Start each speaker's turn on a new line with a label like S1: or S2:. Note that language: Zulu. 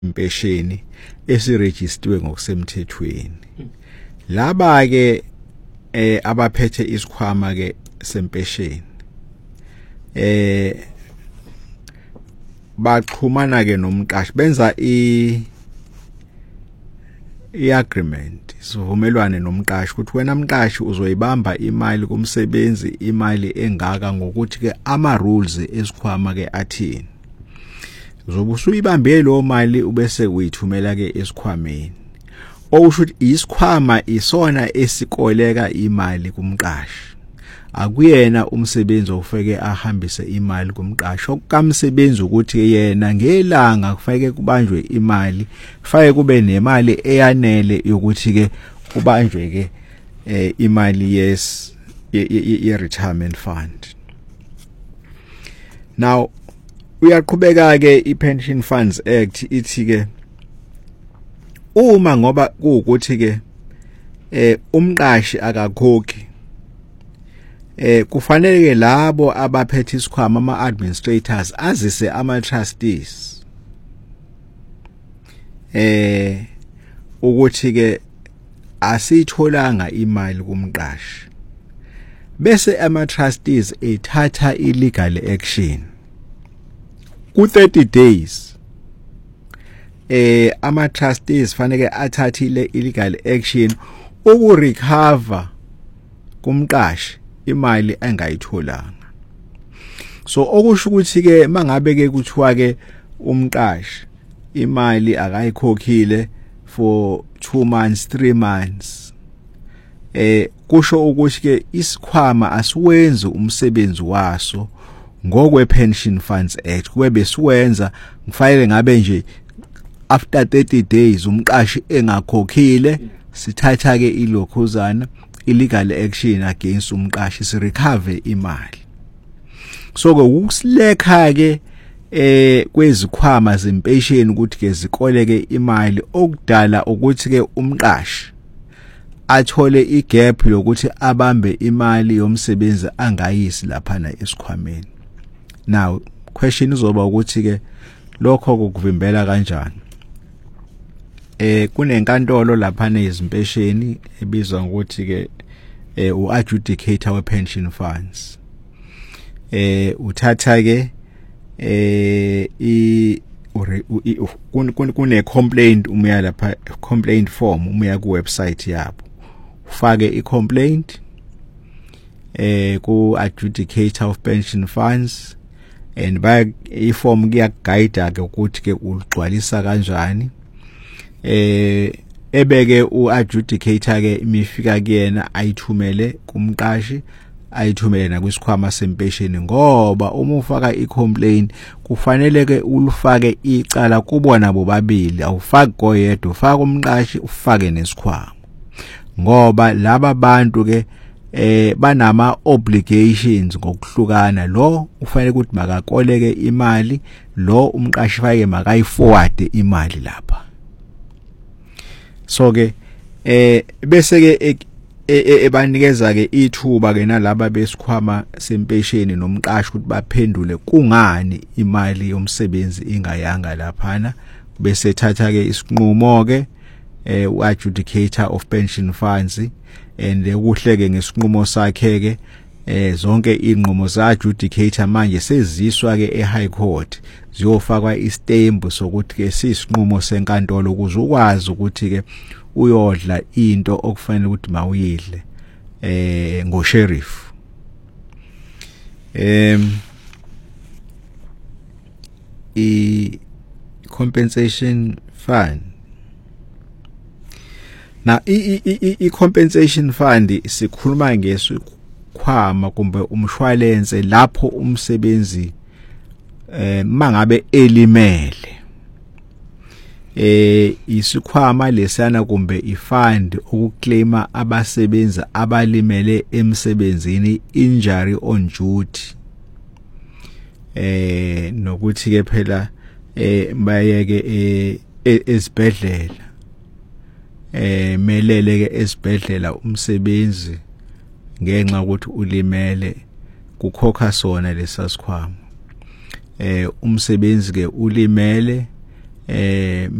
S1: impesheni esiregistiwe ngokusemthethweni. Laba ke abaphethe isikhwama ke sempesheni baxhumana ke nomqashi benza i-agreement, sivumelwane nomqashi ukuthi wena mqashi uzoyibamba imali kumsebenzi imali engaka ngokuthi ke ama rules esikhwama ke athini. Uzobe usuyibambe lo mali ubese uyithumela ke esikhwameni. Okusho ukuthi isikhwama isona esikoleka imali kumqashi. Akuyena umsebenzi ofeke ahambise imali kumqashi. Okukamsebenzi ukuthi yena ngelanga kufike kubanjwe imali, fake kube nemali eyanele yokuthi ke kubanjwe ke imali ye retirement fund. Now uyaqhubeka ke iPension Funds Act ithi ke uma ngoba kuukuthi ke umqashi akakhokhi kufanele ke labo abaphethe isikhwama ama administrators azise ama trustees ukuthi ke asitholanga imali kumqashi, bese ama trustees ethatha illegal action ku 30 days. Ama trustees fanele athathile illegal action ukurecover kumqashi imali engayitholanga. So okusho ukuthi ke mangabe ke kuthiwa ke umqashi imali akayikhokhile for 2 months 3 months, kusho ukuthi ke isikhwama asiwenzi umsebenzi waso ngokwe Pension Funds Act. Kube siwenza kufanele ngabe nje after 30 days umqashi engakhokhile sithatha ke ilokhuzana illegal action against umqashi si recover imali. So ke ukusilekha ke kwezikhwama zempesheni ukuthi ke zikoleke imali okudala ukuthi ke umqashi athole igap lokuthi abambe imali yomsebenzi angayisi lapha na esikhwameni. Now question izoba ukuthi ke lokho kukuvimbela kanjani? Kunenkantolo lapha nezimpesheni ebizwa ngokuthi ke uadjudicator we pension funds. Uthatha ke kune complaint umuya lapha complaint form umuya ku website yabo. Ufake i-complaint ku adjudicator of pension funds and by iform kuyaguide ke ukuthi ke uligcwalisa kanjani. Ebeke uadjudicator ke imifika kuyena ayithumele kumqashi ayithumele na kwisikhwama sempesheni, ngoba uma ufaka i-complaint kufanele ke ulufake icala kubona bobabili, awufaki koyedwa, ufaka umqashi ufake nesikhwama, ngoba laba bantu ke banama obligations ngokuhlukana. Lo ufanele ukuthi makakoleke imali, lo umqashi fake makayiforward imali lapha. So ke bese ke ebanikeza ke ithuba ke nalaba besikhwama sempesheni nomqashi ukuthi baphendule kungani imali yomsebenzi ingayanga laphana. Bese thatha ke isinqumo ke uadjudicator of pension funds and ukuhleke ngesinqumo sakhe ke zonke inqumo za adjudicator manje seziswa ke eHigh Court ziyofakwa istamp sokuthi ke sisinqumo senkantolo ukuze ukwazi ukuthi ke uyodla into okufanele ukuthi mawuyidle ngo sheriff. I compensation fund. Now i compensation fund sikhuluma ngesikhwama kumbe umshwalense lapho umsebenzi mangabe elimele. Isikhwama lesana kumbe ifund ukuclaima abasebenzi abalimele emsebenzini, injury on duty. Nokuthi ke phela bayeke esibhedlela melele ke esibhedlela umsebenzi ngenxa ukuthi ulimele kukhokha sona lesasikhwama. Umsebenzi ke ulimele